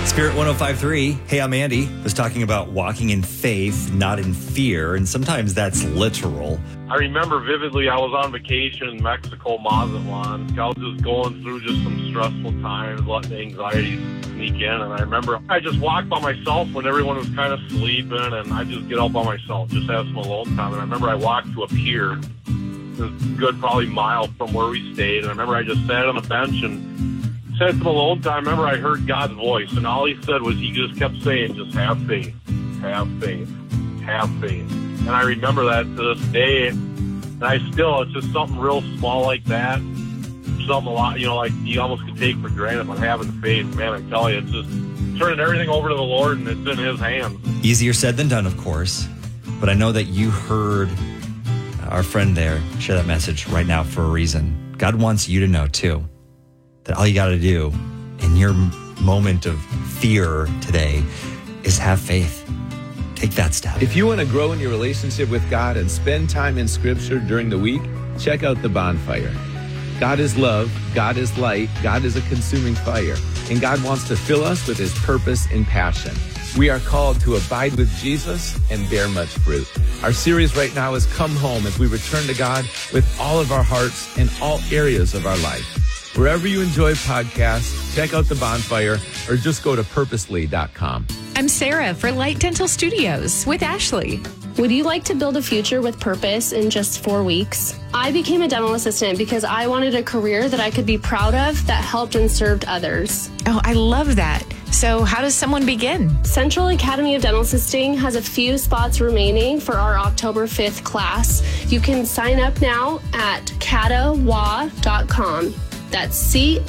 Spirit 105.3. Hey, I'm Andy. I was talking about walking in faith, not in fear, and sometimes that's literal. I remember vividly I was on vacation in Mexico, Mazatlan. I was just going through just some stressful times, letting anxiety sneak in. And I remember I just walked by myself when everyone was kind of sleeping, and I just get out by myself, just have some alone time. And I remember I walked to a pier, a good probably mile from where we stayed. And I remember I just sat on a bench and said some alone time. I remember I heard God's voice, and all he said was he just kept saying, just have faith, have faith, have faith. And I remember that to this day, and it's just something real small like that, something a lot, like you almost could take for granted, but having faith, man, I tell you, it's just turning everything over to the Lord, and it's in his hands. Easier said than done, of course, but I know that you heard our friend there share that message right now for a reason. God wants you to know, too, that all you got to do in your moment of fear today is have faith. Take that step. If you want to grow in your relationship with God and spend time in Scripture during the week, check out The Bonfire. God is love, God is light, God is a consuming fire, and God wants to fill us with his purpose and passion. We are called to abide with Jesus and bear much fruit. Our series right now is Come Home, as we return to God with all of our hearts in all areas of our life. Wherever you enjoy podcasts, check out The Bonfire or just go to purposely.com. I'm Sarah for Light Dental Studios with Ashley. Would you like to build a future with purpose in just 4 weeks? I became a dental assistant because I wanted a career that I could be proud of that helped and served others. Oh, I love that. So how does someone begin? Central Academy of Dental Assisting has a few spots remaining for our October 5th class. You can sign up now at cadawa.com. That's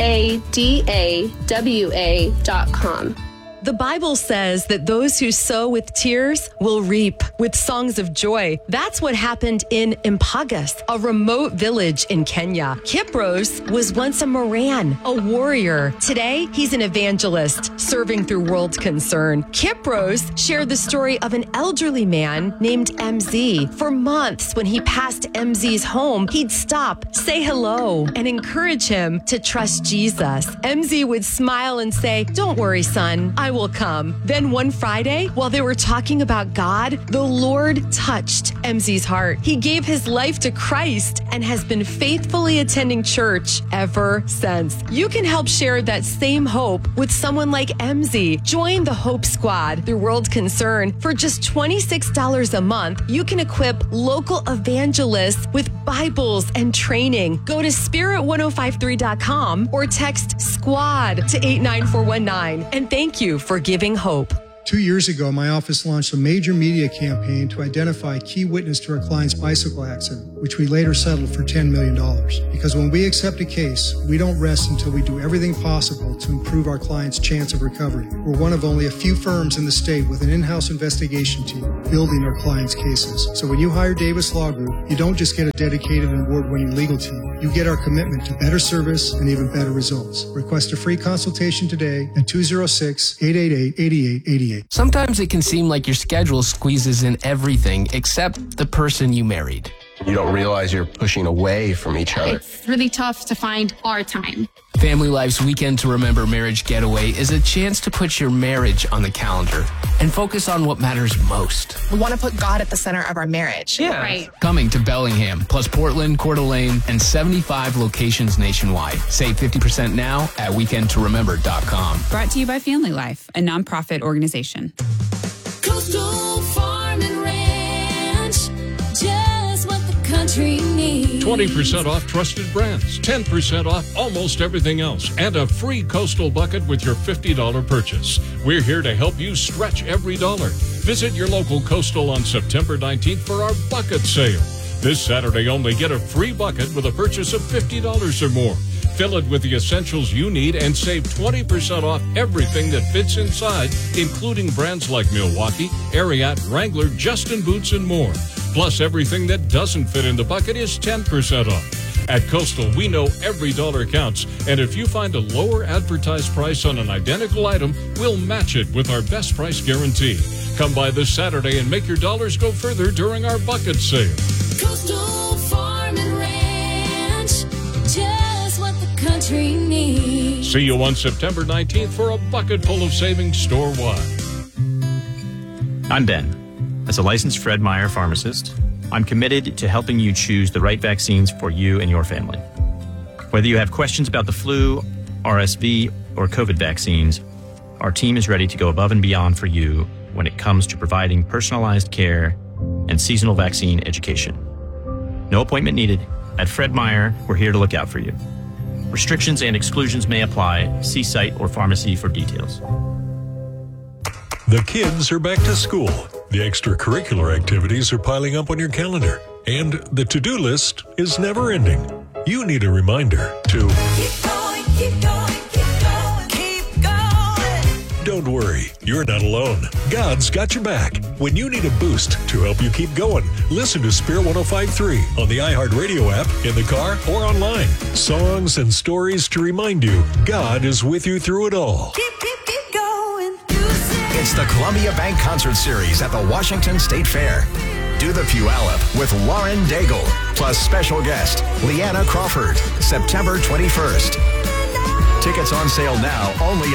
CADAWA.com. The Bible says that those who sow with tears will reap with songs of joy. That's what happened in Impagas, a remote village in Kenya. Kipros was once a Moran, a warrior. Today, he's an evangelist serving through World Concern. Kipros shared the story of an elderly man named MZ. For months, when he passed MZ's home, he'd stop, say hello, and encourage him to trust Jesus. MZ would smile and say, "Don't worry, son, I will come." Then one Friday, while they were talking about God, the Lord touched MZ's heart. He gave his life to Christ and has been faithfully attending church ever since. You can help share that same hope with someone like MZ. Join the Hope Squad through World Concern. For just $26 a month, you can equip local evangelists with Bibles and training. Go to spirit1053.com or text SQUAD to 89419. And thank you for giving hope. 2 years ago, my office launched a major media campaign to identify a key witness to our client's bicycle accident, which we later settled for $10 million. Because when we accept a case, we don't rest until we do everything possible to improve our client's chance of recovery. We're one of only a few firms in the state with an in-house investigation team building our clients' cases. So when you hire Davis Law Group, you don't just get a dedicated and award-winning legal team. You get our commitment to better service and even better results. Request a free consultation today at 206-888-8888. Sometimes it can seem like your schedule squeezes in everything except the person you married. You don't realize you're pushing away from each other. It's really tough to find our time. Family Life's Weekend to Remember Marriage Getaway is a chance to put your marriage on the calendar and focus on what matters most. We want to put God at the center of our marriage. Yeah. Right. Coming to Bellingham, plus Portland, Coeur d'Alene, and 75 locations nationwide. Save 50% now at weekendtoremember.com. Brought to you by Family Life, a nonprofit organization. Coastal Farm and Ranch, just what the country needs. 20% off trusted brands, 10% off almost everything else, and a free Coastal bucket with your $50 purchase. We're here to help you stretch every dollar. Visit your local Coastal on September 19th for our bucket sale. This Saturday only, get a free bucket with a purchase of $50 or more. Fill it with the essentials you need and save 20% off everything that fits inside, including brands like Milwaukee, Ariat, Wrangler, Justin Boots, and more. Plus, everything that doesn't fit in the bucket is 10% off. At Coastal, we know every dollar counts, and if you find a lower advertised price on an identical item, we'll match it with our best price guarantee. Come by this Saturday and make your dollars go further during our bucket sale. Coastal Farm and Ranch, just what the country needs. See you on September 19th for a bucket full of savings store-wide. I'm Ben. As a licensed Fred Meyer pharmacist, I'm committed to helping you choose the right vaccines for you and your family. Whether you have questions about the flu, RSV, or COVID vaccines, our team is ready to go above and beyond for you when it comes to providing personalized care and seasonal vaccine education. No appointment needed. At Fred Meyer, we're here to look out for you. Restrictions and exclusions may apply. See site or pharmacy for details. The kids are back to school. The extracurricular activities are piling up on your calendar. And the to-do list is never ending. You need a reminder to Keep going, keep going, keep going, keep going. Don't worry, you're not alone. God's got your back. When you need a boost to help you keep going, listen to Spirit 105.3 on the iHeartRadio app, in the car, or online. Songs and stories to remind you God is with you through it all. Keep going. It's the Columbia Bank Concert Series at the Washington State Fair. Do the Puyallup with Lauren Daigle, plus special guest Leanna Crawford, September 21st. Tickets on sale now only